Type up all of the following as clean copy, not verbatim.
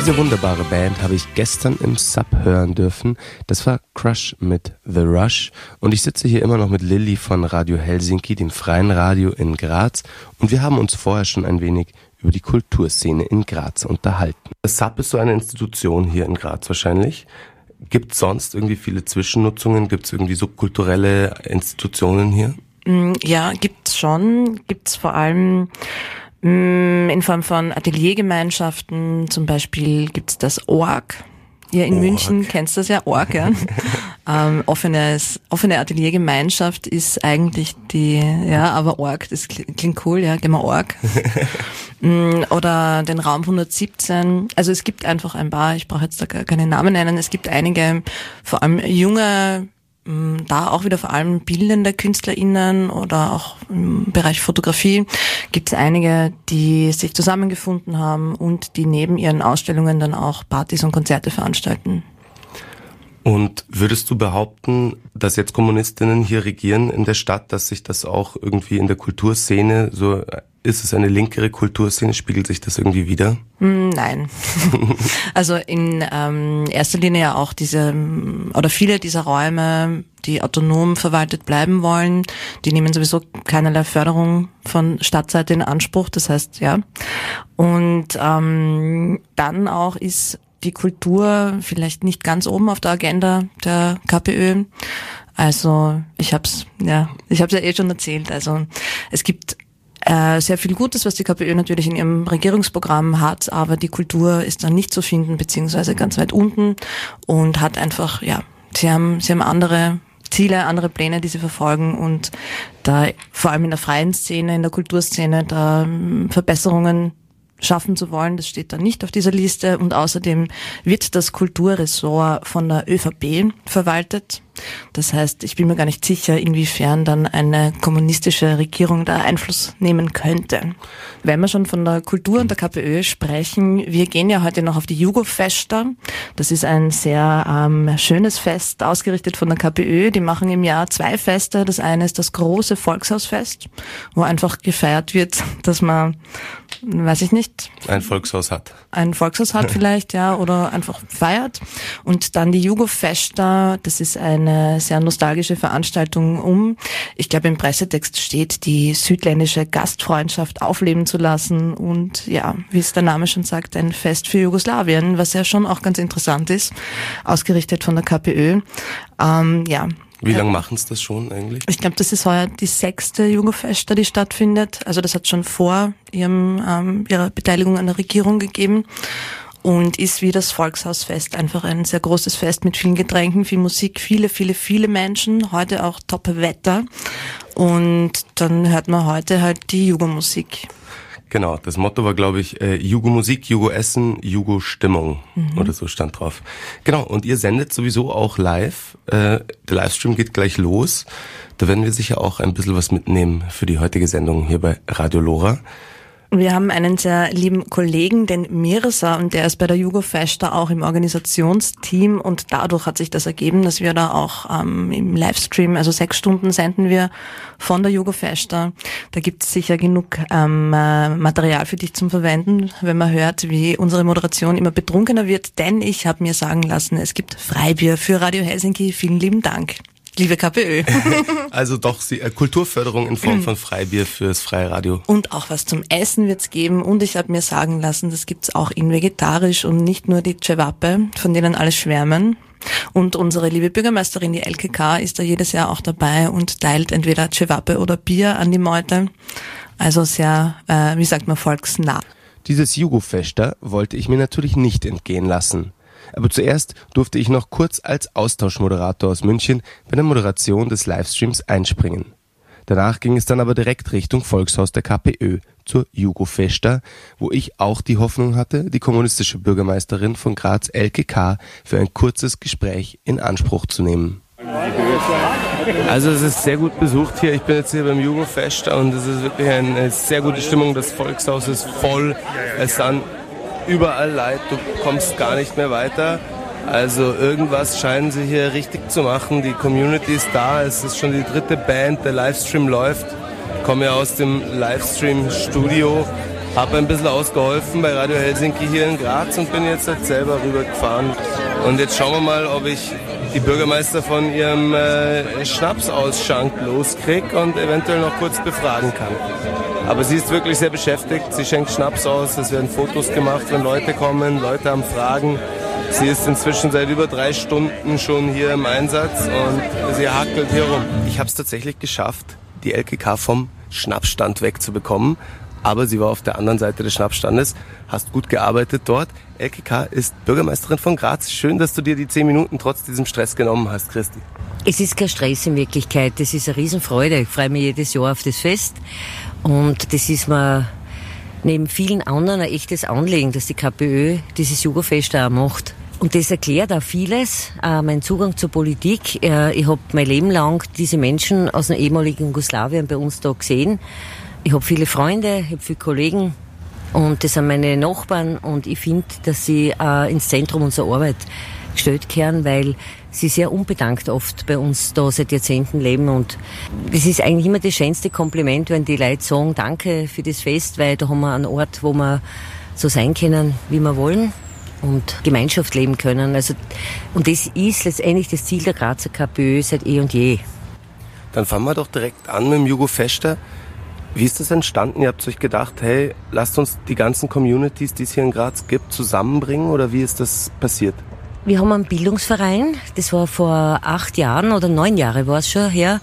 Diese wunderbare Band habe ich gestern im Sub hören dürfen. Das war Crush mit The Rush. Und ich sitze hier immer noch mit Lilly von Radio Helsinki, dem freien Radio in Graz. Und wir haben uns vorher schon ein wenig über die Kulturszene in Graz unterhalten. Das Sub ist so eine Institution hier in Graz wahrscheinlich. Gibt es sonst irgendwie viele Zwischennutzungen? Gibt es irgendwie so kulturelle Institutionen hier? Ja, gibt's schon. Gibt's vor allem in Form von Ateliergemeinschaften. Zum Beispiel gibt's das Org. Hier in München kennst du das ja, Org, ja. Offene Ateliergemeinschaft ist eigentlich aber Org, das klingt cool, ja, gehen wir Org. Oder den Raum 117. Also es gibt einfach ein paar, ich brauche jetzt da keine Namen nennen, es gibt einige, vor allem junge, da auch wieder vor allem bildende KünstlerInnen oder auch im Bereich Fotografie gibt es einige, die sich zusammengefunden haben und die neben ihren Ausstellungen dann auch Partys und Konzerte veranstalten. Und würdest du behaupten, dass jetzt Kommunistinnen hier regieren in der Stadt, dass sich das auch irgendwie in der Kulturszene, so ist es eine linkere Kulturszene, spiegelt sich das irgendwie wider? Nein. Also in erster Linie ja auch viele dieser Räume, die autonom verwaltet bleiben wollen, die nehmen sowieso keinerlei Förderung von Stadtseite in Anspruch, das heißt, ja. Und dann auch ist die Kultur vielleicht nicht ganz oben auf der Agenda der KPÖ. Also ich hab's ja schon erzählt. Also es gibt sehr viel Gutes, was die KPÖ natürlich in ihrem Regierungsprogramm hat, aber die Kultur ist dann nicht zu finden, beziehungsweise ganz weit unten und hat einfach, sie haben andere Ziele, andere Pläne, die sie verfolgen und da vor allem in der freien Szene, in der Kulturszene, da Verbesserungen schaffen zu wollen, das steht da nicht auf dieser Liste und außerdem wird das Kulturressort von der ÖVP verwaltet. Das heißt, ich bin mir gar nicht sicher, inwiefern dann eine kommunistische Regierung da Einfluss nehmen könnte. Wenn wir schon von der Kultur und der KPÖ sprechen, wir gehen ja heute noch auf die Jugofesta. Das ist ein sehr schönes Fest, ausgerichtet von der KPÖ. Die machen im Jahr 2 Feste. Das eine ist das große Volkshausfest, wo einfach gefeiert wird, dass man, weiß ich nicht, ein Volkshaus hat. Ein Volkshaus hat vielleicht, ja, oder einfach feiert. Und dann die Jugofesta, das ist eine sehr nostalgische Veranstaltung, ich glaube im Pressetext steht, die südländische Gastfreundschaft aufleben zu lassen und ja, wie es der Name schon sagt, ein Fest für Jugoslawien, was ja schon auch ganz interessant ist, ausgerichtet von der KPÖ. Wie lange machen Sie das schon eigentlich? Ich glaube, das ist heuer die 6. Jugofesta, die stattfindet. Also das hat schon vor ihrer Beteiligung an der Regierung gegeben. Und ist wie das Volkshausfest einfach ein sehr großes Fest mit vielen Getränken, viel Musik, viele, viele, viele Menschen, heute auch Top-Wetter. Und dann hört man heute halt die Jugo-Musik. Genau, das Motto war, glaube ich, Jugo-Musik, Jugo-Essen, Jugo-Stimmung oder so stand drauf. Genau, und ihr sendet sowieso auch live. Der Livestream geht gleich los. Da werden wir sicher auch ein bisschen was mitnehmen für die heutige Sendung hier bei Radio Lora. Wir haben einen sehr lieben Kollegen, den Mirza, und der ist bei der Jugofesta auch im Organisationsteam und dadurch hat sich das ergeben, dass wir da auch im Livestream, also 6 Stunden senden wir von der Jugofesta. Da gibt es sicher genug Material für dich zum Verwenden, wenn man hört, wie unsere Moderation immer betrunkener wird, denn ich habe mir sagen lassen, es gibt Freibier für Radio Helsinki. Vielen lieben Dank. Liebe KPÖ. Also doch Kulturförderung in Form von Freibier fürs freie Radio. Und auch was zum Essen wird's geben. Und ich habe mir sagen lassen, das gibt's auch in vegetarisch und nicht nur die Cevape, von denen alle schwärmen. Und unsere liebe Bürgermeisterin, die LKK, ist da jedes Jahr auch dabei und teilt entweder Cevape oder Bier an die Meute. Also sehr, volksnah. Dieses Jugofesta wollte ich mir natürlich nicht entgehen lassen. Aber zuerst durfte ich noch kurz als Austauschmoderator aus München bei der Moderation des Livestreams einspringen. Danach ging es dann aber direkt Richtung Volkshaus der KPÖ zur Jugofesta, wo ich auch die Hoffnung hatte, die kommunistische Bürgermeisterin von Graz LKK für ein kurzes Gespräch in Anspruch zu nehmen. Also es ist sehr gut besucht hier. Ich bin jetzt hier beim Jugofesta und es ist wirklich eine sehr gute Stimmung. Das Volkshaus ist voll. Es sind überall Leute, du kommst gar nicht mehr weiter. Also irgendwas scheinen sie hier richtig zu machen. Die Community ist da, es ist schon die 3. Band, der Livestream läuft. Ich komme ja aus dem Livestream-Studio Habe ein bisschen ausgeholfen bei Radio Helsinki hier in Graz und bin jetzt halt selber rübergefahren. Und jetzt schauen wir mal, ob ich die Bürgermeister von ihrem Schnapsausschank loskriege und eventuell noch kurz befragen kann. Aber sie ist wirklich sehr beschäftigt. Sie schenkt Schnaps aus, es werden Fotos gemacht, wenn Leute kommen, Leute haben Fragen. Sie ist inzwischen seit über 3 Stunden schon hier im Einsatz und sie hackelt hier rum. Ich habe es tatsächlich geschafft, die LKK vom Schnapsstand wegzubekommen. Aber sie war auf der anderen Seite des Schnapsstandes. Hast gut gearbeitet dort. LKK ist Bürgermeisterin von Graz. Schön, dass du dir die 10 Minuten trotz diesem Stress genommen hast, Christi. Es ist kein Stress in Wirklichkeit. Das ist eine Riesenfreude. Ich freue mich jedes Jahr auf das Fest. Und das ist mir neben vielen anderen ein echtes Anliegen, dass die KPÖ dieses Jugendfest auch macht. Und das erklärt auch vieles, mein Zugang zur Politik. Ich habe mein Leben lang diese Menschen aus dem ehemaligen Jugoslawien bei uns da gesehen. Ich habe viele Freunde, ich habe viele Kollegen und das sind meine Nachbarn und ich finde, dass sie ins Zentrum unserer Arbeit gestellt gehören, weil sie sehr unbedankt oft bei uns da seit Jahrzehnten leben und das ist eigentlich immer das schönste Kompliment, wenn die Leute sagen, danke für das Fest, weil da haben wir einen Ort, wo wir so sein können, wie wir wollen und Gemeinschaft leben können. Also, und das ist letztendlich das Ziel der Grazer KPÖ seit eh und je. Dann fangen wir doch direkt an mit dem Jugofester. Wie ist das entstanden? Ihr habt euch gedacht, hey, lasst uns die ganzen Communities, die es hier in Graz gibt, zusammenbringen oder wie ist das passiert? Wir haben einen Bildungsverein, das war vor 8 Jahren oder 9 Jahre war es schon her.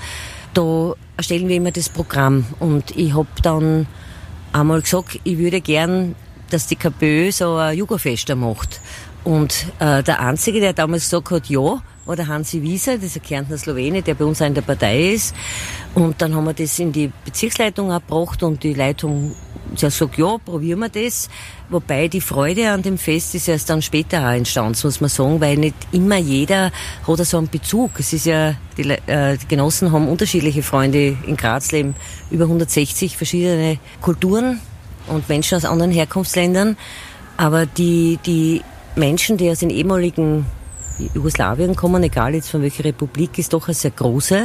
Da erstellen wir immer das Programm und ich habe dann einmal gesagt, ich würde gern, dass die KPÖ so ein Jugendfester macht. Und der Einzige, der damals gesagt hat, ja, war der Hansi Wieser, das ist ein Kärntner Slowene, der bei uns auch in der Partei ist. Und dann haben wir das in die Bezirksleitung gebracht und die Leitung hat gesagt, ja, probieren wir das. Wobei die Freude an dem Fest ist erst dann später auch entstanden, muss man sagen, weil nicht immer jeder hat so einen Bezug. Es ist ja, die Genossen haben unterschiedliche Freunde in Graz, leben über 160 verschiedene Kulturen und Menschen aus anderen Herkunftsländern. Aber die Menschen, die aus den ehemaligen Jugoslawien kommen, egal jetzt von welcher Republik, ist doch eine sehr große.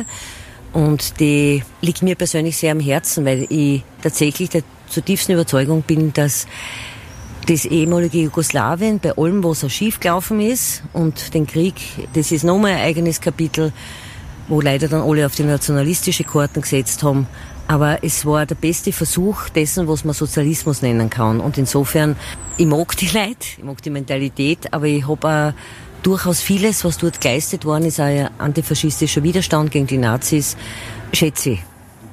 Und die liegt mir persönlich sehr am Herzen, weil ich tatsächlich der zutiefsten Überzeugung bin, dass das ehemalige Jugoslawien bei allem, was so schief gelaufen ist und den Krieg, das ist nochmal ein eigenes Kapitel, wo leider dann alle auf die nationalistische Karten gesetzt haben. Aber es war der beste Versuch dessen, was man Sozialismus nennen kann. Und insofern, ich mag die Leute, ich mag die Mentalität, aber ich habe auch durchaus vieles, was dort geleistet worden ist, auch ein antifaschistischer Widerstand gegen die Nazis, schätze ich.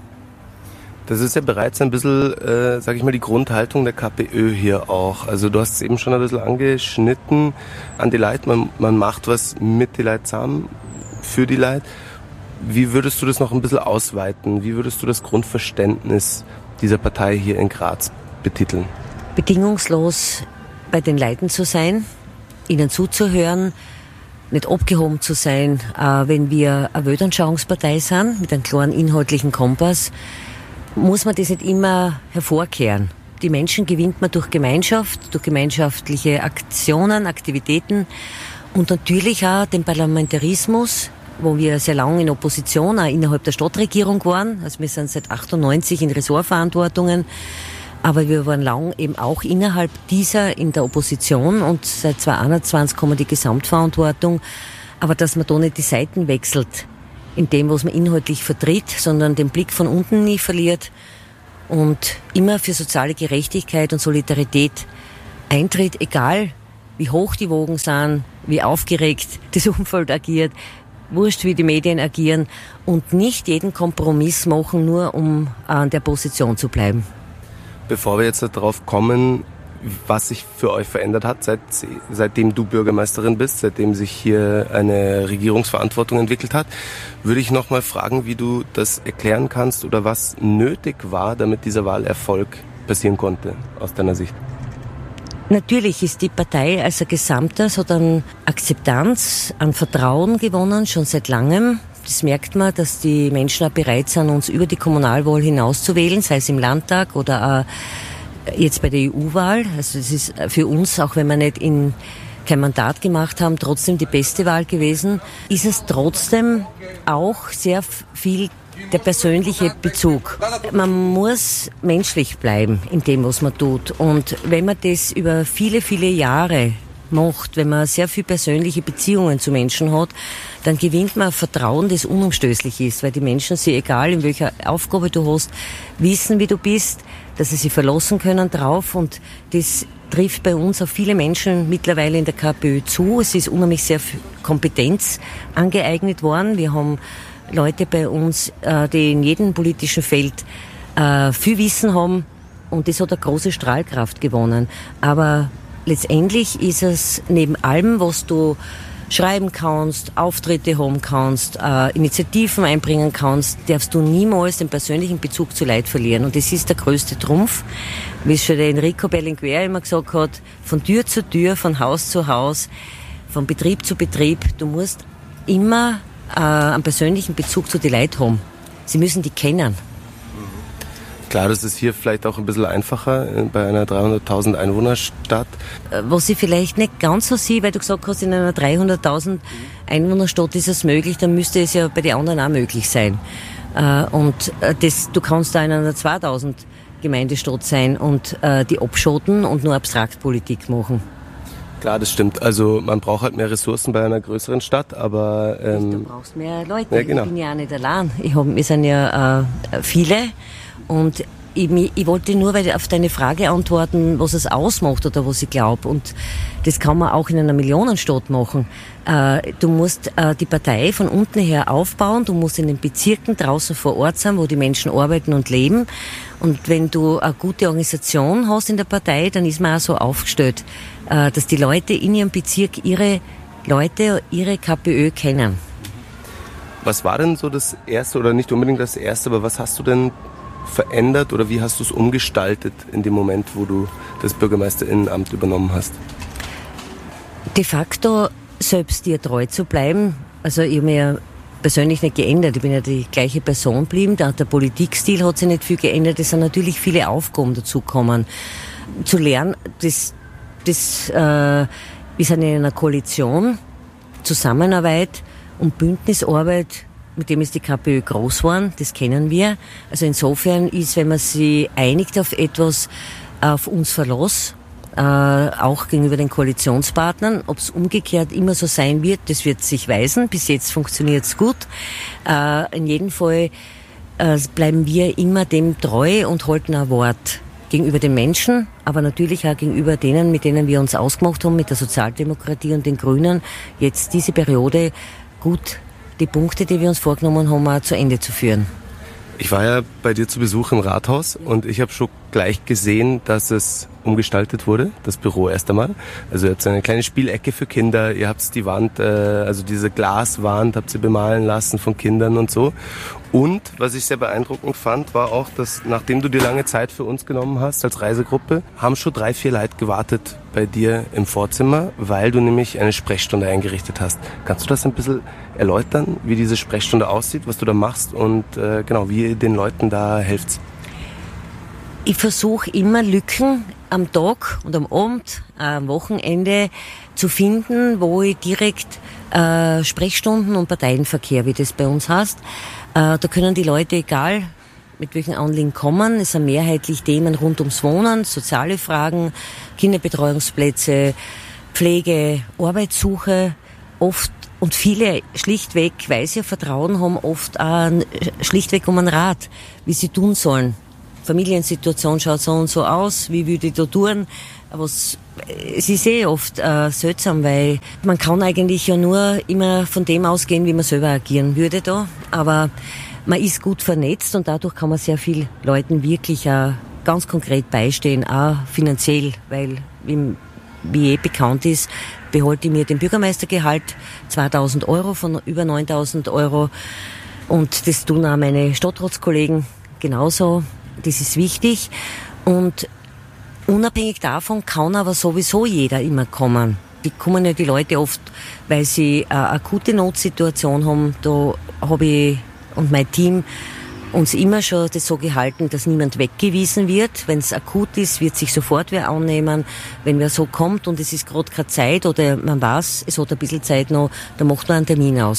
Das ist ja bereits ein bisschen, sage ich mal, die Grundhaltung der KPÖ hier auch. Also du hast es eben schon ein bisschen angeschnitten an die Leute. Man macht was mit die Leute zusammen, für die Leute. Wie würdest du das noch ein bisschen ausweiten? Wie würdest du das Grundverständnis dieser Partei hier in Graz betiteln? Bedingungslos bei den Leuten zu sein, ihnen zuzuhören, nicht abgehoben zu sein, wenn wir eine Weltanschauungspartei sind, mit einem klaren inhaltlichen Kompass, muss man das nicht immer hervorkehren. Die Menschen gewinnt man durch Gemeinschaft, durch gemeinschaftliche Aktionen, Aktivitäten und natürlich auch den Parlamentarismus, wo wir sehr lange in Opposition, auch innerhalb der Stadtregierung waren. Also wir sind seit 98 in Ressortverantwortungen, aber wir waren lang eben auch innerhalb dieser in der Opposition und seit 2021 kommen die Gesamtverantwortung. Aber dass man da nicht die Seiten wechselt, in dem, was man inhaltlich vertritt, sondern den Blick von unten nie verliert und immer für soziale Gerechtigkeit und Solidarität eintritt, egal wie hoch die Wogen sind, wie aufgeregt das Umfeld agiert, wurscht wie die Medien agieren und nicht jeden Kompromiss machen, nur um an der Position zu bleiben. Bevor wir jetzt darauf kommen, was sich für euch verändert hat, seitdem du Bürgermeisterin bist, seitdem sich hier eine Regierungsverantwortung entwickelt hat, würde ich noch mal fragen, wie du das erklären kannst oder was nötig war, damit dieser Wahlerfolg passieren konnte, aus deiner Sicht. Natürlich ist die Partei als ein Gesamtes hat an Akzeptanz, an Vertrauen gewonnen, schon seit langem. Das merkt man, dass die Menschen auch bereit sind, uns über die Kommunalwahl hinaus zu wählen, sei es im Landtag oder auch jetzt bei der EU-Wahl. Also es ist für uns, auch wenn wir nicht kein Mandat gemacht haben, trotzdem die beste Wahl gewesen. Ist es trotzdem auch sehr viel der persönliche Bezug. Man muss menschlich bleiben in dem, was man tut. Und wenn man das über viele, viele Jahre macht, wenn man sehr viel persönliche Beziehungen zu Menschen hat, dann gewinnt man Vertrauen, das unumstößlich ist, weil die Menschen sie, egal in welcher Aufgabe du hast, wissen, wie du bist, dass sie sich verlassen können drauf, und das trifft bei uns auf viele Menschen mittlerweile in der KPÖ zu. Es ist unheimlich sehr viel Kompetenz angeeignet worden. Wir haben Leute bei uns, die in jedem politischen Feld viel Wissen haben, und das hat eine große Strahlkraft gewonnen. Aber letztendlich ist es neben allem, was du schreiben kannst, Auftritte haben kannst, Initiativen einbringen kannst, darfst du niemals den persönlichen Bezug zu Leuten verlieren. Und das ist der größte Trumpf, wie es schon der Enrico Berlinguer immer gesagt hat, von Tür zu Tür, von Haus zu Haus, von Betrieb zu Betrieb. Du musst immer einen persönlichen Bezug zu den Leuten haben. Sie müssen die kennen. Klar, das ist hier vielleicht auch ein bisschen einfacher bei einer 300.000 Einwohnerstadt. Was ich vielleicht nicht ganz so sehe, weil du gesagt hast, in einer 300.000 Einwohnerstadt ist es möglich, dann müsste es ja bei den anderen auch möglich sein. Du kannst da in einer 2.000 Gemeindestadt sein und die abschotten und nur Abstraktpolitik machen. Klar, das stimmt. Also man braucht halt mehr Ressourcen bei einer größeren Stadt, aber... Du brauchst mehr Leute. Ja, genau. Ich bin ja auch nicht allein. Wir sind ja viele. Und ich wollte nur auf deine Frage antworten, was es ausmacht oder was ich glaube. Und das kann man auch in einer Millionenstadt machen. Du musst die Partei von unten her aufbauen. Du musst in den Bezirken draußen vor Ort sein, wo die Menschen arbeiten und leben. Und wenn du eine gute Organisation hast in der Partei, dann ist man auch so aufgestellt, dass die Leute in ihrem Bezirk ihre Leute, ihre KPÖ kennen. Was war denn so das Erste, oder nicht unbedingt das Erste, aber was hast du denn verändert oder wie hast du es umgestaltet in dem Moment, wo du das Bürgermeisterinnenamt übernommen hast? De facto selbst dir treu zu bleiben. Also ich habe mich ja persönlich nicht geändert. Ich bin ja die gleiche Person geblieben. Der Politikstil hat sich nicht viel geändert. Es sind natürlich viele Aufgaben dazugekommen. Zu lernen, wir sind in einer Koalition, Zusammenarbeit und Bündnisarbeit, mit dem ist die KPÖ groß geworden, das kennen wir. Also insofern ist, wenn man sich einigt auf etwas, auf uns Verlass, auch gegenüber den Koalitionspartnern. Ob es umgekehrt immer so sein wird, das wird sich weisen. Bis jetzt funktioniert es gut. In jedem Fall bleiben wir immer dem treu und halten ein Wort gegenüber den Menschen, aber natürlich auch gegenüber denen, mit denen wir uns ausgemacht haben, mit der Sozialdemokratie und den Grünen, jetzt diese Periode gut die Punkte, die wir uns vorgenommen haben, auch zu Ende zu führen. Ich war ja bei dir zu Besuch im Rathaus und ich habe schon gleich gesehen, dass es umgestaltet wurde, das Büro erst einmal. Also ihr habt eine kleine Spielecke für Kinder, ihr habt die Wand, also diese Glaswand habt ihr bemalen lassen von Kindern und so. Und was ich sehr beeindruckend fand, war auch, dass nachdem du dir lange Zeit für uns genommen hast als Reisegruppe, haben schon 3-4 Leute gewartet bei dir im Vorzimmer, weil du nämlich eine Sprechstunde eingerichtet hast. Kannst du das ein bisschen erläutern, wie diese Sprechstunde aussieht, was du da machst und genau, wie ihr den Leuten da helft? Ich versuche immer Lücken am Tag und am Abend, am Wochenende zu finden, wo ich direkt Sprechstunden und Parteienverkehr, wie das bei uns heißt, da können die Leute, egal mit welchen Anliegen kommen, es sind mehrheitlich Themen rund ums Wohnen, soziale Fragen, Kinderbetreuungsplätze, Pflege, Arbeitssuche, oft und viele schlichtweg, weil sie Vertrauen haben, oft auch schlichtweg um einen Rat, wie sie tun sollen. Familiensituation schaut so und so aus, wie würde ich da tun? Es ist oft seltsam, weil man kann eigentlich ja nur immer von dem ausgehen, wie man selber agieren würde da. Aber man ist gut vernetzt und dadurch kann man sehr vielen Leuten wirklich ganz konkret beistehen, auch finanziell, weil, wie bekannt ist, behalte ich mir den Bürgermeistergehalt 2.000 Euro von über 9.000 Euro und das tun auch meine Stadtratskollegen genauso. Das ist wichtig und unabhängig davon kann aber sowieso jeder immer kommen. Die kommen ja die Leute oft, weil sie eine akute Notsituation haben. Da habe ich und mein Team uns immer schon das so gehalten, dass niemand weggewiesen wird. Wenn es akut ist, wird sich sofort wer annehmen. Wenn wer so kommt und es ist gerade keine Zeit oder man weiß, es hat ein bisschen Zeit noch, dann macht man einen Termin aus.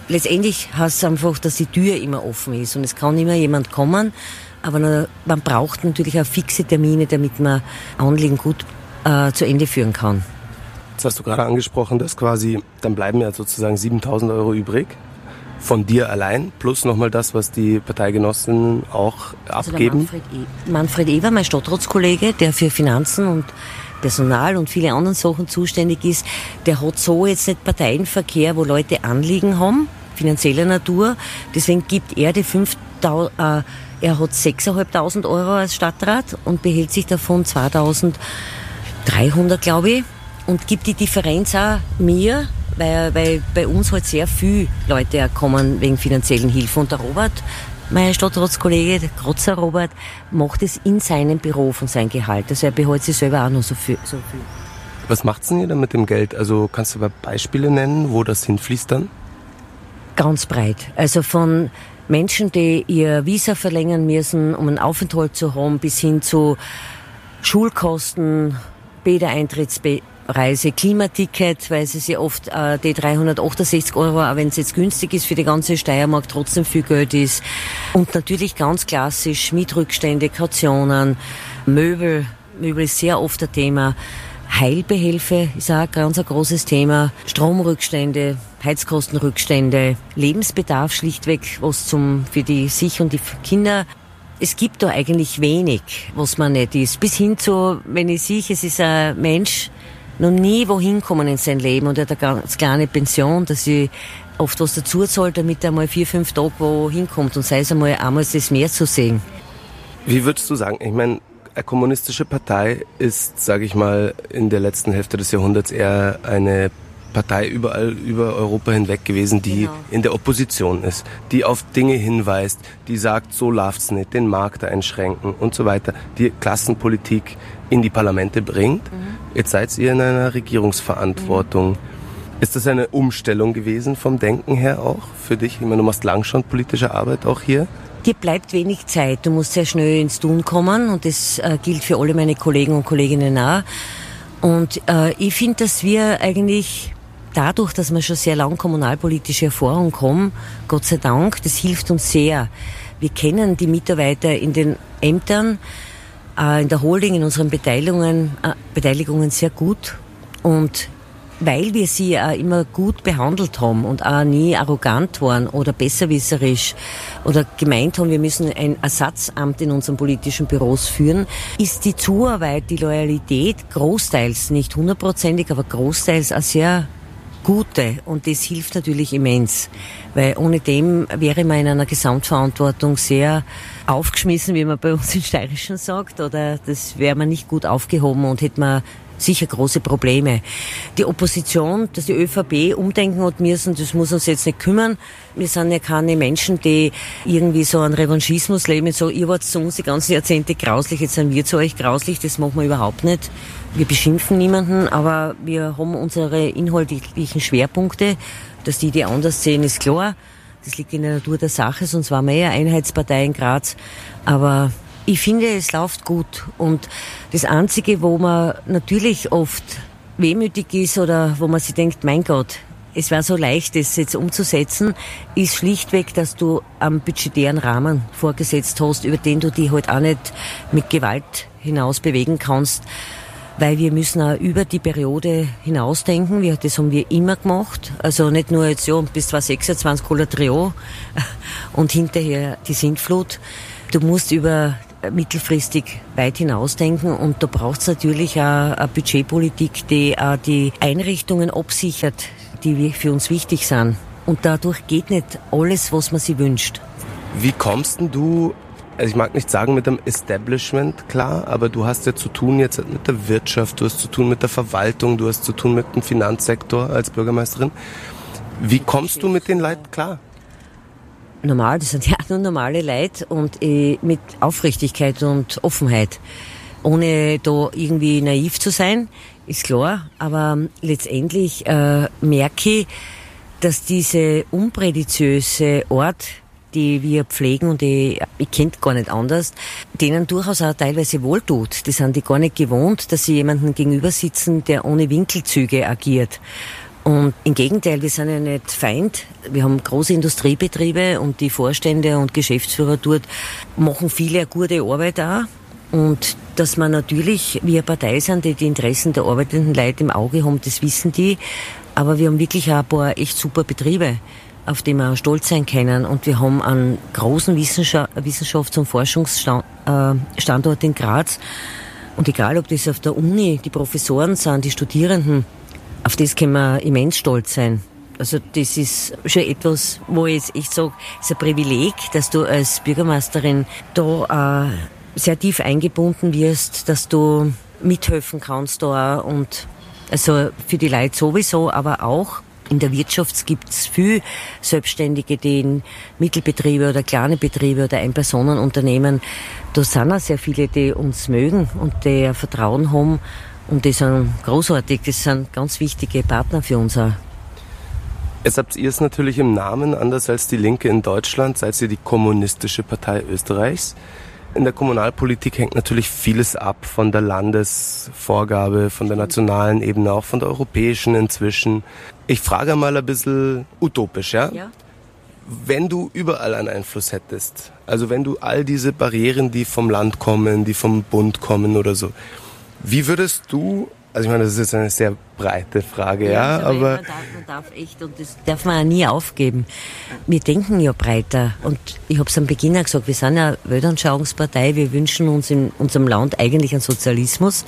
letztendlich heißt es einfach, dass die Tür immer offen ist und es kann immer jemand kommen, aber man braucht natürlich auch fixe Termine, damit man Anliegen gut zu Ende führen kann. Jetzt hast du gerade angesprochen, dass quasi, dann bleiben ja sozusagen 7.000 Euro übrig von dir allein, plus nochmal das, was die Parteigenossen auch abgeben. Manfred Ewer, mein Stadtratskollege, der für Finanzen und Personal und viele andere Sachen zuständig ist, der hat so jetzt nicht Parteienverkehr, wo Leute Anliegen haben, finanzieller Natur. Deswegen gibt er die 5.000, er hat 6.500 Euro als Stadtrat und behält sich davon 2.300, glaube ich, und gibt die Differenz auch mir, weil bei uns halt sehr viele Leute auch kommen wegen finanziellen Hilfe. Und der Robert, mein Stadtratskollege, der Krotzer Robert, macht es in seinem Büro von seinem Gehalt. Also er behält sich selber auch noch so viel. Was macht's denn ihr dann mit dem Geld? Also kannst du Beispiele nennen, wo das hinfließt dann? Ganz breit. Also von Menschen, die ihr Visa verlängern müssen, um einen Aufenthalt zu haben, bis hin zu Schulkosten, Bädereintrittsreise, Klimaticket, weil es ist ja oft die 368 Euro, auch wenn es jetzt günstig ist für die ganze Steiermark, trotzdem viel Geld ist. Und natürlich ganz klassisch Mietrückstände, Kautionen, Möbel ist sehr oft ein Thema. Heilbehelfe ist auch ein ganz großes Thema. Stromrückstände, Heizkostenrückstände, Lebensbedarf schlichtweg, was für sich und die Kinder. Es gibt da eigentlich wenig, was man nicht ist. Bis hin zu, wenn ich sehe, es ist ein Mensch, noch nie wohin kommen in sein Leben und er hat eine ganz kleine Pension, dass ich oft was dazu zahle, damit er mal 4-5 Tage wohin kommt und sei es einmal das Meer zu sehen. Wie würdest du sagen, ich meine, eine kommunistische Partei ist, sage ich mal, in der letzten Hälfte des Jahrhunderts eher eine Partei überall über Europa hinweg gewesen, die in der Opposition ist, die auf Dinge hinweist, die sagt, so läuft's nicht, den Markt einschränken und so weiter, die Klassenpolitik in die Parlamente bringt. Jetzt seid ihr in einer Regierungsverantwortung. Ist das eine Umstellung gewesen vom Denken her auch für dich? Ich meine, du machst lang schon politische Arbeit auch hier. Dir bleibt wenig Zeit, du musst sehr schnell ins Tun kommen und das gilt für alle meine Kollegen und Kolleginnen auch. Und ich finde, dass wir eigentlich dadurch, dass wir schon sehr lange kommunalpolitische Erfahrung haben, Gott sei Dank, das hilft uns sehr. Wir kennen die Mitarbeiter in den Ämtern, in der Holding, in unseren Beteiligungen sehr gut und weil wir sie auch immer gut behandelt haben und auch nie arrogant waren oder besserwisserisch oder gemeint haben, wir müssen ein Ersatzamt in unseren politischen Büros führen, ist die Zuarbeit, die Loyalität großteils, nicht 100%, aber großteils auch sehr gute und das hilft natürlich immens, weil ohne dem wäre man in einer Gesamtverantwortung sehr aufgeschmissen, wie man bei uns im Steirischen sagt, oder das wäre man nicht gut aufgehoben und hätte man sicher große Probleme. Die Opposition, dass die ÖVP umdenken hat müssen, das muss uns jetzt nicht kümmern. Wir sind ja keine Menschen, die irgendwie so einen Revanchismus leben, so, ihr wart zu uns die ganzen Jahrzehnte grauslich, jetzt sind wir zu euch grauslich, das machen wir überhaupt nicht. Wir beschimpfen niemanden, aber wir haben unsere inhaltlichen Schwerpunkte, dass die anders sehen, ist klar. Das liegt in der Natur der Sache, sonst waren wir ja Einheitspartei in Graz, aber ich finde, es läuft gut und das Einzige, wo man natürlich oft wehmütig ist oder wo man sich denkt, mein Gott, es wäre so leicht, das jetzt umzusetzen, ist schlichtweg, dass du einen budgetären Rahmen vorgesetzt hast, über den du dich halt auch nicht mit Gewalt hinaus bewegen kannst, weil wir müssen auch über die Periode hinausdenken. Das haben wir immer gemacht, also nicht nur jetzt bis 2026 Colatrio und hinterher die Sintflut. Du musst mittelfristig weit hinausdenken und da braucht es natürlich auch eine Budgetpolitik, die auch die Einrichtungen absichert, die für uns wichtig sind. Und dadurch geht nicht alles, was man sich wünscht. Wie kommst denn du, also ich mag nicht sagen mit dem Establishment, klar, aber du hast ja zu tun jetzt mit der Wirtschaft, du hast zu tun mit der Verwaltung, du hast zu tun mit dem Finanzsektor als Bürgermeisterin. Wie kommst du mit den Leuten klar? Normal, das sind ja nur normale Leute und mit Aufrichtigkeit und Offenheit. Ohne da irgendwie naiv zu sein, ist klar, aber letztendlich merke ich, dass diese unprätentiöse Art, die wir pflegen und ich kenne gar nicht anders, denen durchaus auch teilweise wohltut. Das sind die gar nicht gewohnt, dass sie jemanden gegenüber sitzen, der ohne Winkelzüge agiert. Und im Gegenteil, wir sind ja nicht Feind. Wir haben große Industriebetriebe und die Vorstände und Geschäftsführer dort machen viele eine gute Arbeit auch. Und dass wir natürlich, wir eine Partei sind, die Interessen der arbeitenden Leute im Auge haben, das wissen die. Aber wir haben wirklich auch ein paar echt super Betriebe, auf die wir auch stolz sein können. Und wir haben einen großen Wissenschafts- und Forschungsstandort in Graz. Und egal, ob das auf der Uni die Professoren sind, die Studierenden, auf das können wir immens stolz sein. Also das ist schon etwas, wo ich jetzt echt sage, es ist ein Privileg, dass du als Bürgermeisterin da sehr tief eingebunden wirst, dass du mithelfen kannst da auch. Und also für die Leute sowieso, aber auch in der Wirtschaft gibt's viel Selbstständige, die in Mittelbetriebe oder kleine Betriebe oder Ein-Personen-Unternehmen, da sind auch sehr viele, die uns mögen und die Vertrauen haben. Und die sind großartig, das sind ganz wichtige Partner für uns auch. Jetzt habt ihr es natürlich im Namen, anders als die Linke in Deutschland, seid ihr die Kommunistische Partei Österreichs. In der Kommunalpolitik hängt natürlich vieles ab von der Landesvorgabe, von der nationalen Ebene, auch von der europäischen inzwischen. Ich frage mal ein bisschen utopisch, ja? Ja. Wenn du überall einen Einfluss hättest, also wenn du all diese Barrieren, die vom Land kommen, die vom Bund kommen oder so, wie würdest du, also ich meine, das ist jetzt eine sehr breite Frage, ja, aber... Man darf echt, und das darf man auch nie aufgeben. Wir denken ja breiter, und ich habe es am Beginn auch gesagt, wir sind ja eine Weltanschauungspartei, wir wünschen uns in unserem Land eigentlich einen Sozialismus,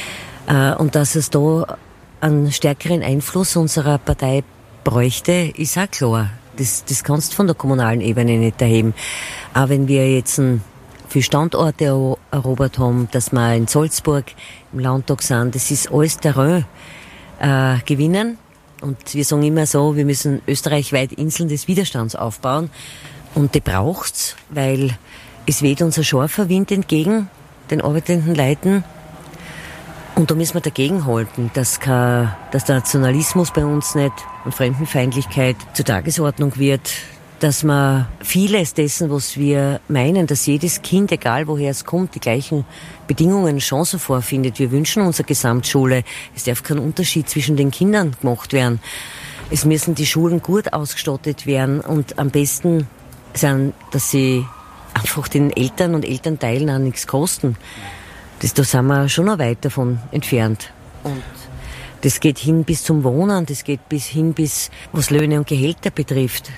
und dass es da einen stärkeren Einfluss unserer Partei bräuchte, ist auch klar. Das kannst du von der kommunalen Ebene nicht erheben. Auch wenn wir jetzt viele Standorte erobert haben, dass wir in Salzburg im Landtag sind, das ist alles Terrain gewinnen. Und wir sagen immer so, wir müssen österreichweit Inseln des Widerstands aufbauen. Und die braucht's, weil es weht uns ein scharfer Wind entgegen, den arbeitenden Leuten. Und da müssen wir dagegenhalten, dass der Nationalismus bei uns nicht und Fremdenfeindlichkeit zur Tagesordnung wird, dass man vieles dessen, was wir meinen, dass jedes Kind, egal woher es kommt, die gleichen Bedingungen, Chancen vorfindet. Wir wünschen uns eine Gesamtschule. Es darf kein Unterschied zwischen den Kindern gemacht werden. Es müssen die Schulen gut ausgestattet werden und am besten sein, dass sie einfach den Eltern und Elternteilen auch nichts kosten. Da sind wir schon noch weit davon entfernt. Und das geht hin bis zum Wohnen, das geht bis was Löhne und Gehälter betrifft.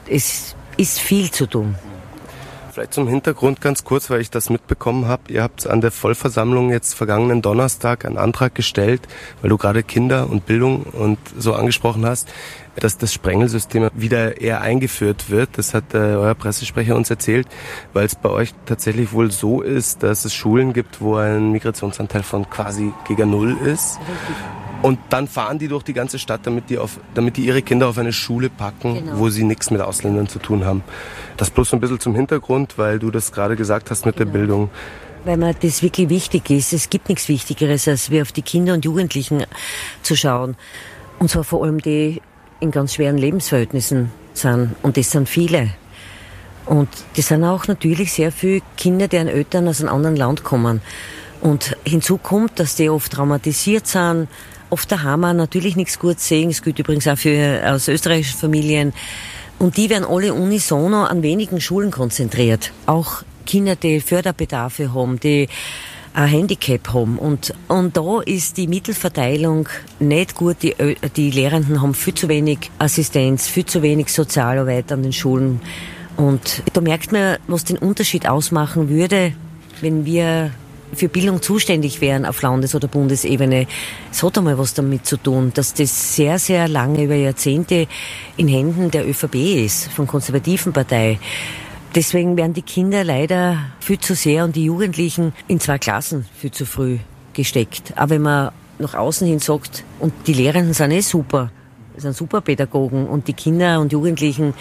Es ist viel zu tun. Vielleicht zum Hintergrund ganz kurz, weil ich das mitbekommen habe. Ihr habt an der Vollversammlung jetzt vergangenen Donnerstag einen Antrag gestellt, weil du gerade Kinder und Bildung und so angesprochen hast, dass das Sprengelsystem wieder eher eingeführt wird. Das hat euer Pressesprecher uns erzählt, weil es bei euch tatsächlich wohl so ist, dass es Schulen gibt, wo ein Migrationsanteil von quasi gegen Null ist. Richtig. Und dann fahren die durch die ganze Stadt, damit die ihre Kinder auf eine Schule packen, genau, wo sie nichts mit Ausländern zu tun haben. Das bloß so ein bisschen zum Hintergrund, weil du das gerade gesagt hast mit der Bildung. Weil mir das wirklich wichtig ist. Es gibt nichts Wichtigeres, als wir auf die Kinder und Jugendlichen zu schauen. Und zwar vor allem die in ganz schweren Lebensverhältnissen sind. Und das sind viele. Und das sind auch natürlich sehr viele Kinder, deren Eltern aus einem anderen Land kommen. Und hinzu kommt, dass die oft traumatisiert sind, oft daheim auch natürlich nichts Gutes sehen. Das gilt übrigens auch aus österreichischen Familien. Und die werden alle unisono an wenigen Schulen konzentriert. Auch Kinder, die Förderbedarfe haben, die ein Handicap haben. Und da ist die Mittelverteilung nicht gut. Die Lehrenden haben viel zu wenig Assistenz, viel zu wenig Sozialarbeit an den Schulen. Und da merkt man, was den Unterschied ausmachen würde, wenn wir für Bildung zuständig wären auf Landes- oder Bundesebene. Es hat einmal was damit zu tun, dass das sehr, sehr lange, über Jahrzehnte in Händen der ÖVP ist, von konservativen Partei. Deswegen werden die Kinder leider viel zu sehr und die Jugendlichen in 2 Klassen viel zu früh gesteckt. Aber wenn man nach außen hin sagt, und die Lehrenden sind super, sind super Pädagogen und die Kinder und Jugendlichen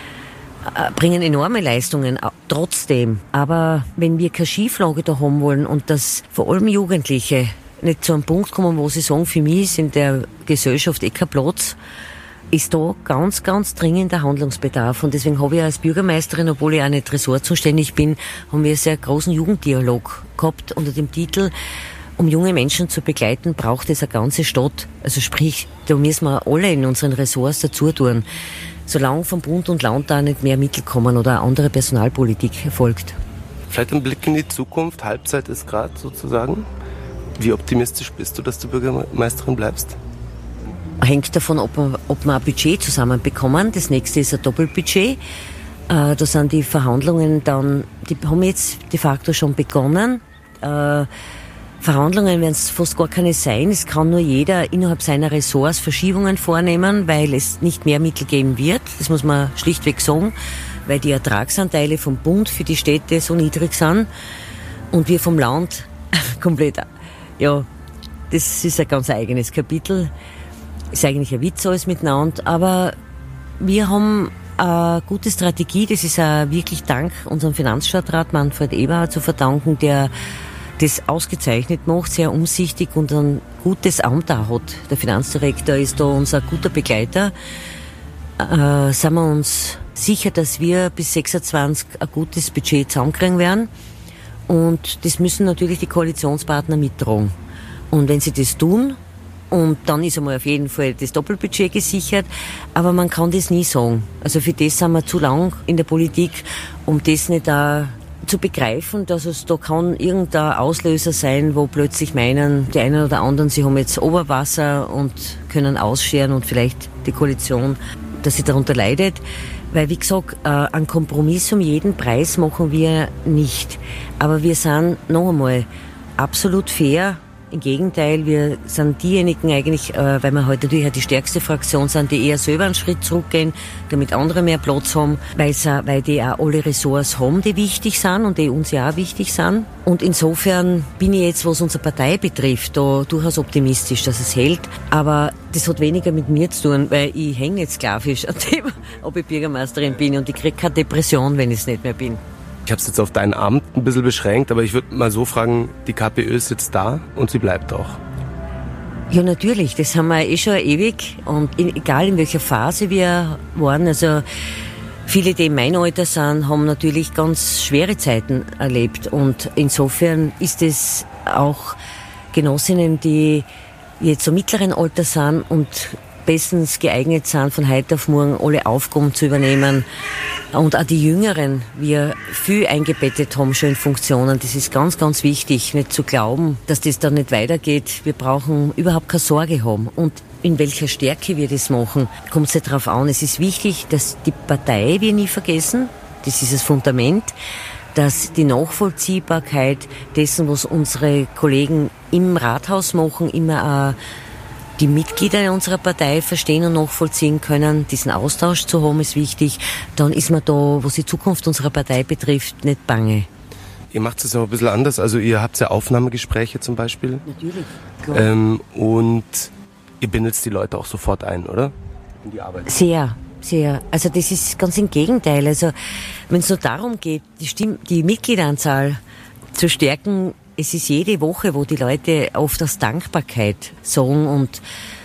bringen enorme Leistungen, trotzdem. Aber wenn wir keine Schieflage da haben wollen und dass vor allem Jugendliche nicht zu einem Punkt kommen, wo sie sagen, für mich ist in der Gesellschaft kein Platz, ist da ganz, ganz dringender Handlungsbedarf. Und deswegen habe ich als Bürgermeisterin, obwohl ich auch nicht ressortzuständig bin, haben wir einen sehr großen Jugenddialog gehabt unter dem Titel um junge Menschen zu begleiten, braucht es eine ganze Stadt. Also sprich, da müssen wir alle in unseren Ressorts dazu tun. Solange vom Bund und Land da nicht mehr Mittel kommen oder eine andere Personalpolitik erfolgt. Vielleicht ein Blick in die Zukunft. Halbzeit ist gerade sozusagen. Wie optimistisch bist du, dass du Bürgermeisterin bleibst? Hängt davon, ob wir ein Budget zusammenbekommen. Das nächste ist ein Doppelbudget. Da sind die Verhandlungen dann, die haben jetzt de facto schon begonnen. Verhandlungen werden es fast gar keine sein. Es kann nur jeder innerhalb seiner Ressorts Verschiebungen vornehmen, weil es nicht mehr Mittel geben wird. Das muss man schlichtweg sagen, weil die Ertragsanteile vom Bund für die Städte so niedrig sind und wir vom Land komplett, ja, das ist ein ganz eigenes Kapitel. Ist eigentlich ein Witz alles miteinander, aber wir haben eine gute Strategie. Das ist auch wirklich dank unserem Finanzstadtrat Manfred Eberhard zu verdanken, der das ausgezeichnet macht, sehr umsichtig und ein gutes Amt auch hat. Der Finanzdirektor ist da unser guter Begleiter. Sind wir uns sicher, dass wir bis 26 ein gutes Budget zusammenkriegen werden. Und das müssen natürlich die Koalitionspartner mittragen. Und wenn sie das tun, und dann ist einmal auf jeden Fall das Doppelbudget gesichert, aber man kann das nie sagen. Also für das sind wir zu lang in der Politik, um das nicht zu begreifen, dass es da kann irgendein Auslöser sein, wo plötzlich meinen, die einen oder anderen, sie haben jetzt Oberwasser und können ausscheren und vielleicht die Koalition, dass sie darunter leidet. Weil, wie gesagt, einen Kompromiss um jeden Preis machen wir nicht. Aber wir sind noch einmal absolut fair. Im Gegenteil, wir sind diejenigen eigentlich, weil wir heute natürlich die stärkste Fraktion sind, die eher selber einen Schritt zurückgehen, damit andere mehr Platz haben, weil die auch alle Ressorts haben, die wichtig sind und die uns ja auch wichtig sind. Und insofern bin ich jetzt, was unsere Partei betrifft, da durchaus optimistisch, dass es hält. Aber das hat weniger mit mir zu tun, weil ich hänge nicht sklavisch an dem, ob ich Bürgermeisterin bin, und ich kriege keine Depression, wenn ich es nicht mehr bin. Ich habe es jetzt auf dein Amt ein bisschen beschränkt, aber ich würde mal so fragen, die KPÖ ist jetzt da und sie bleibt auch. Ja, natürlich, das haben wir schon ewig, und egal in welcher Phase wir waren, also viele, die in meinem Alter sind, haben natürlich ganz schwere Zeiten erlebt, und insofern ist es auch Genossinnen, die jetzt so mittleren Alter sind und bestens geeignet sind, von heute auf morgen alle Aufgaben zu übernehmen. Und auch die Jüngeren, wir viel eingebettet haben, schon in Funktionen. Das ist ganz, ganz wichtig, nicht zu glauben, dass das dann nicht weitergeht. Wir brauchen überhaupt keine Sorge haben. Und in welcher Stärke wir das machen, kommt es nicht drauf an. Es ist wichtig, dass die Partei wir nie vergessen. Das ist das Fundament. Dass die Nachvollziehbarkeit dessen, was unsere Kollegen im Rathaus machen, immer die Mitglieder unserer Partei verstehen und nachvollziehen können. Diesen Austausch zu haben, ist wichtig. Dann ist man da, was die Zukunft unserer Partei betrifft, nicht bange. Ihr macht es aber ein bisschen anders. Also ihr habt ja Aufnahmegespräche zum Beispiel. Natürlich, klar. Und ihr bindet die Leute auch sofort ein, oder? In die Arbeit. Sehr, sehr. Also das ist ganz im Gegenteil. Also wenn es nur darum geht, die Mitgliederanzahl zu stärken, es ist jede Woche, wo die Leute oft aus Dankbarkeit sagen und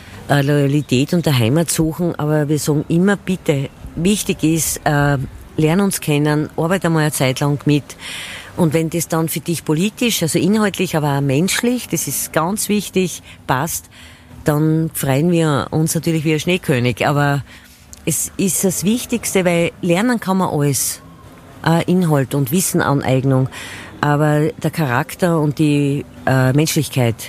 Loyalität und der Heimat suchen, aber wir sagen immer bitte, wichtig ist, lern uns kennen, arbeite einmal eine Zeit lang mit, und wenn das dann für dich politisch, also inhaltlich, aber auch menschlich, das ist ganz wichtig, passt, dann freuen wir uns natürlich wie ein Schneekönig, aber es ist das Wichtigste, weil lernen kann man alles, Inhalt und Wissenaneignung. Aber der Charakter und die Menschlichkeit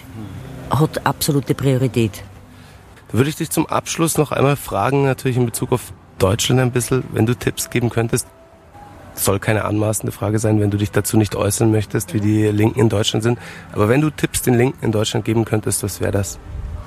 hat absolute Priorität. Da würde ich dich zum Abschluss noch einmal fragen, natürlich in Bezug auf Deutschland ein bisschen, wenn du Tipps geben könntest. Soll keine anmaßende Frage sein, wenn du dich dazu nicht äußern möchtest, wie die Linken in Deutschland sind. Aber wenn du Tipps den Linken in Deutschland geben könntest, was wäre das?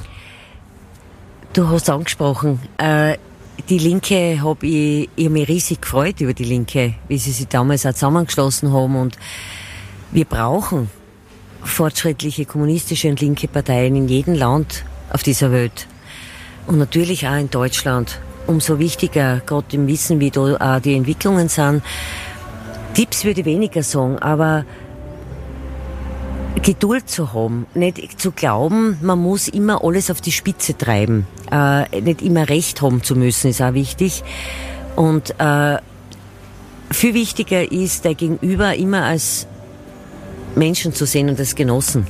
Du hast angesprochen, die Linke ich hab mich riesig gefreut über die Linke, wie sie sich damals auch zusammengeschlossen haben, und wir brauchen fortschrittliche kommunistische und linke Parteien in jedem Land auf dieser Welt. Und natürlich auch in Deutschland. Umso wichtiger, gerade im Wissen, wie da auch die Entwicklungen sind. Tipps würde ich weniger sagen, aber Geduld zu haben, nicht zu glauben, man muss immer alles auf die Spitze treiben. Nicht immer Recht haben zu müssen, ist auch wichtig. Und viel wichtiger ist, der Gegenüber immer als Menschen zu sehen und als Genossen.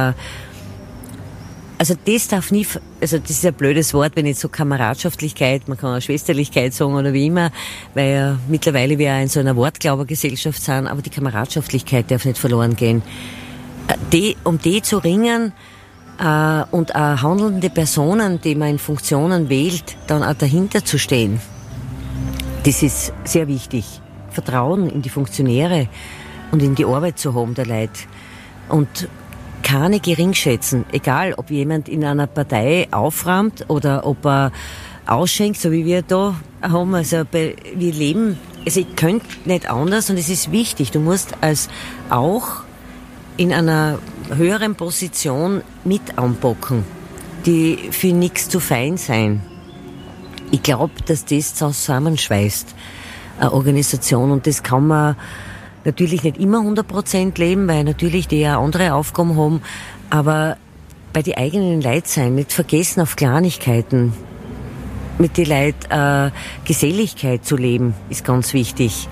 Also das darf nie, also das ist ein blödes Wort, wenn ich so Kameradschaftlichkeit, man kann auch Schwesterlichkeit sagen oder wie immer, weil mittlerweile wir in so einer Wortglaubergesellschaft sind, aber die Kameradschaftlichkeit darf nicht verloren gehen. Um die zu ringen und auch handelnde Personen, die man in Funktionen wählt, dann auch dahinter zu stehen, das ist sehr wichtig. Vertrauen in die Funktionäre und in die Arbeit zu haben der Leute. Und keine geringschätzen, egal ob jemand in einer Partei aufräumt oder ob er ausschenkt, so wie wir da haben. Also wir leben, also ich könnte nicht anders und es ist wichtig, du musst als auch in einer höheren Position mit anpacken, die für nichts zu fein sein. Ich glaube, dass das zusammenschweißt, eine Organisation, und das kann man natürlich nicht immer 100% leben, weil natürlich die ja andere Aufgaben haben, aber bei den eigenen Leuten sein, nicht vergessen auf Kleinigkeiten, mit den Leuten Geselligkeit zu leben, ist ganz wichtig.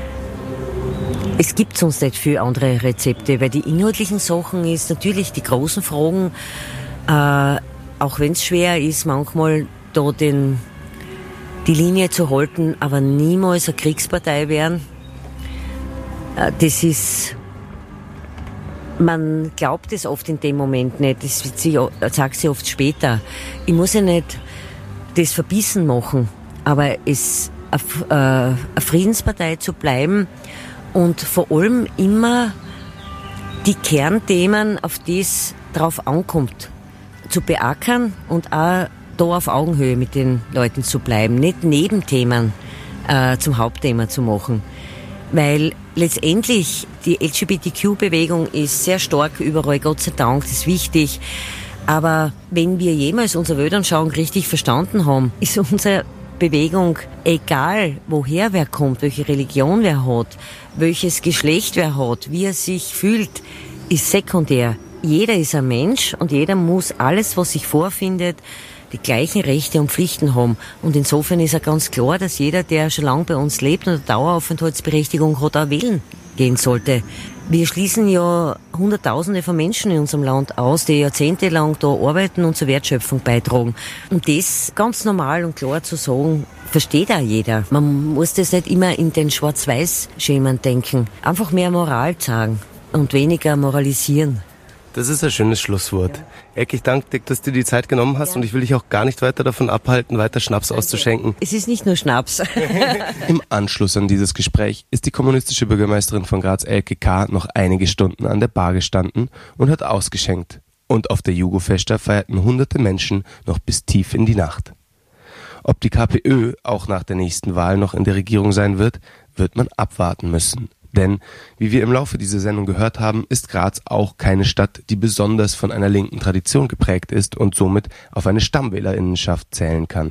Es gibt sonst nicht viele andere Rezepte, weil die inhaltlichen Sachen ist natürlich die großen Fragen, auch wenn es schwer ist, manchmal da die Linie zu halten, aber niemals eine Kriegspartei werden. Das ist, man glaubt es oft in dem Moment nicht, das sagt sie oft später. Ich muss ja nicht das verbissen machen, aber es eine Friedenspartei zu bleiben und vor allem immer die Kernthemen, auf die es drauf ankommt, zu beackern und auch da auf Augenhöhe mit den Leuten zu bleiben, nicht Nebenthemen zum Hauptthema zu machen. Weil letztendlich die LGBTQ-Bewegung ist sehr stark überall, Gott sei Dank, das ist wichtig. Aber wenn wir jemals unsere Weltanschauung richtig verstanden haben, ist unsere Bewegung, egal woher wer kommt, welche Religion wer hat, welches Geschlecht wer hat, wie er sich fühlt, ist sekundär. Jeder ist ein Mensch und jeder muss alles, was sich vorfindet, die gleichen Rechte und Pflichten haben. Und insofern ist ja ganz klar, dass jeder, der schon lange bei uns lebt und eine Daueraufenthaltsberechtigung hat, auch wählen gehen sollte. Wir schließen ja Hunderttausende von Menschen in unserem Land aus, die jahrzehntelang da arbeiten und zur Wertschöpfung beitragen. Und das ganz normal und klar zu sagen, versteht auch jeder. Man muss das nicht immer in den Schwarz-Weiß-Schemen denken. Einfach mehr Moral zeigen und weniger moralisieren. Das ist ein schönes Schlusswort. Elke, ich danke dir, dass du dir die Zeit genommen hast, und ich will dich auch gar nicht weiter davon abhalten, weiter Schnaps auszuschenken. Es ist nicht nur Schnaps. Im Anschluss an dieses Gespräch ist die kommunistische Bürgermeisterin von Graz, Elke K., noch einige Stunden an der Bar gestanden und hat ausgeschenkt. Und auf der Jugofesta feierten hunderte Menschen noch bis tief in die Nacht. Ob die KPÖ auch nach der nächsten Wahl noch in der Regierung sein wird, wird man abwarten müssen. Denn, wie wir im Laufe dieser Sendung gehört haben, ist Graz auch keine Stadt, die besonders von einer linken Tradition geprägt ist und somit auf eine StammwählerInnenschaft zählen kann.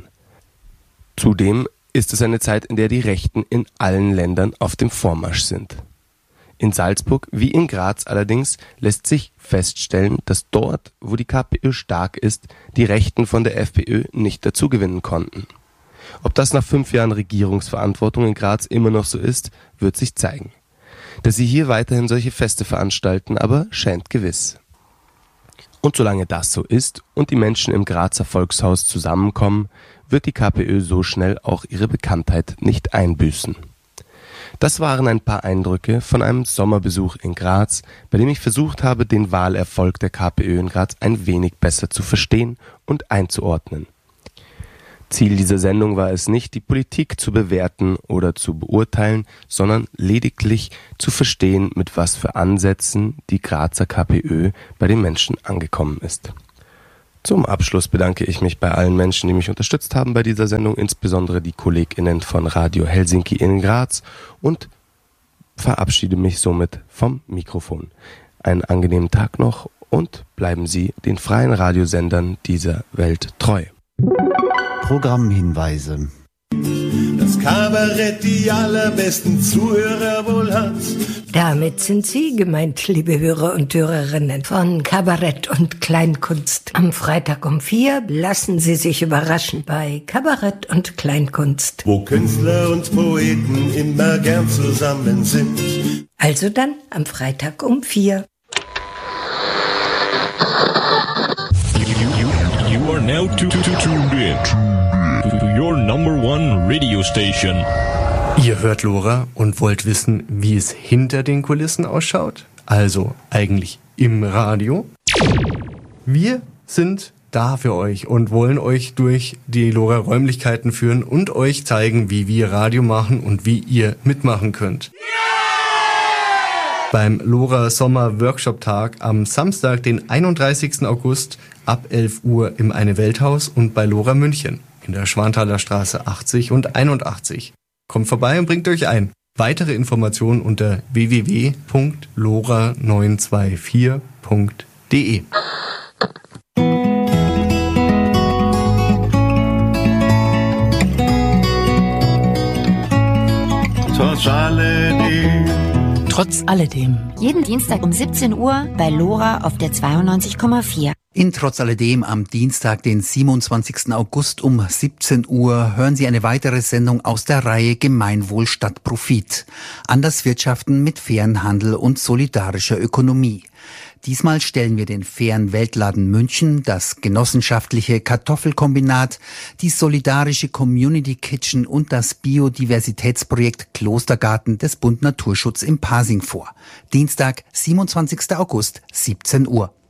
Zudem ist es eine Zeit, in der die Rechten in allen Ländern auf dem Vormarsch sind. In Salzburg wie in Graz allerdings lässt sich feststellen, dass dort, wo die KPÖ stark ist, die Rechten von der FPÖ nicht dazu gewinnen konnten. Ob das nach 5 Jahren Regierungsverantwortung in Graz immer noch so ist, wird sich zeigen. Dass sie hier weiterhin solche Feste veranstalten, aber scheint gewiss. Und solange das so ist und die Menschen im Grazer Volkshaus zusammenkommen, wird die KPÖ so schnell auch ihre Bekanntheit nicht einbüßen. Das waren ein paar Eindrücke von einem Sommerbesuch in Graz, bei dem ich versucht habe, den Wahlerfolg der KPÖ in Graz ein wenig besser zu verstehen und einzuordnen. Ziel dieser Sendung war es nicht, die Politik zu bewerten oder zu beurteilen, sondern lediglich zu verstehen, mit was für Ansätzen die Grazer KPÖ bei den Menschen angekommen ist. Zum Abschluss bedanke ich mich bei allen Menschen, die mich unterstützt haben bei dieser Sendung, insbesondere die KollegInnen von Radio Helsinki in Graz, und verabschiede mich somit vom Mikrofon. Einen angenehmen Tag noch und bleiben Sie den freien Radiosendern dieser Welt treu. Programmhinweise. Das Kabarett die allerbesten Zuhörer wohl hat. Damit sind Sie gemeint, liebe Hörer und Hörerinnen von Kabarett und Kleinkunst. Am Freitag um 4 lassen Sie sich überraschen bei Kabarett und Kleinkunst. Wo Künstler und Poeten immer gern zusammen sind. Also dann am Freitag um 4. You are now tuned in to your number one radio station. Ihr hört Lora und wollt wissen, wie es hinter den Kulissen ausschaut? Also eigentlich im Radio? Wir sind da für euch und wollen euch durch die Lora-Räumlichkeiten führen und euch zeigen, wie wir Radio machen und wie ihr mitmachen könnt. Beim Lora Sommer Workshop Tag am Samstag, den 31. August ab 11 Uhr im Eine Welthaus und bei Lora München in der Schwanthaler Straße 80 und 81. Kommt vorbei und bringt euch ein. Weitere Informationen unter www.lora924.de. Trotz alledem. Jeden Dienstag um 17 Uhr bei Lora auf der 92,4. In Trotz alledem am Dienstag, den 27. August um 17 Uhr hören Sie eine weitere Sendung aus der Reihe Gemeinwohl statt Profit. Anders wirtschaften mit fairen Handel und solidarischer Ökonomie. Diesmal stellen wir den fairen Weltladen München, das genossenschaftliche Kartoffelkombinat, die solidarische Community Kitchen und das Biodiversitätsprojekt Klostergarten des Bund Naturschutz im Pasing vor. Dienstag, 27. August, 17 Uhr.